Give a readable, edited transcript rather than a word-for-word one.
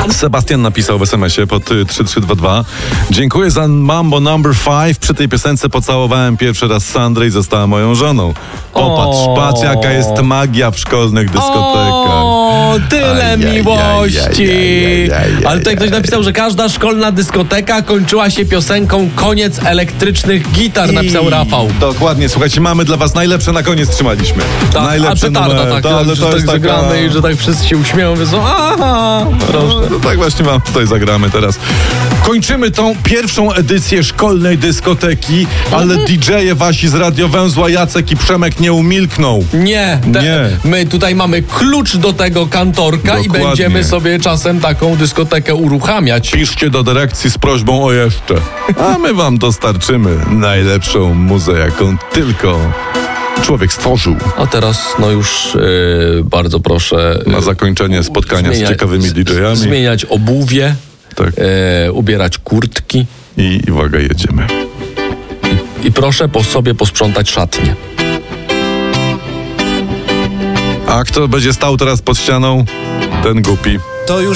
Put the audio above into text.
Sebastian napisał w SMS-ie pod 3322. Dziękuję za Mambo Number 5. Przy tej piosence pocałowałem pierwszy raz Sandrę i została moją żoną. Popatrz, patrz jaka jest magia w szkolnych dyskotekach. O, tyle miłości. Ale tutaj ktoś napisał, że każda szkolna dyskoteka kończyła się piosenką Koniec elektrycznych gitar, napisał Rafał. Dokładnie, słuchajcie, mamy dla was najlepsze na koniec trzymaliśmy. Tak, najlepsze a petarda numery. tak, że to tak jest zagramy i że tak wszyscy się uśmieją, wiedzą, aha, proszę. No, tak właśnie wam tutaj zagramy teraz. Kończymy tą pierwszą edycję szkolnej dyskoteki, ale DJ-e wasi z Radiowęzła Jacek i Przemek nie umilkną. Nie. My tutaj mamy klucz do tego kantorka. Dokładnie. I będziemy sobie czasem taką dyskotekę uruchamiać. Piszcie do dyrekcji z prośbą o jeszcze. A my wam dostarczymy najlepszą muzę, jaką tylko człowiek stworzył. A teraz już bardzo proszę Na zakończenie spotkania z ciekawymi DJ-ami. Zmieniać obuwie, Tak. ubierać kurtki. I uwaga, jedziemy. I proszę po sobie posprzątać szatnię. A kto będzie stał teraz pod ścianą? Ten głupi. To już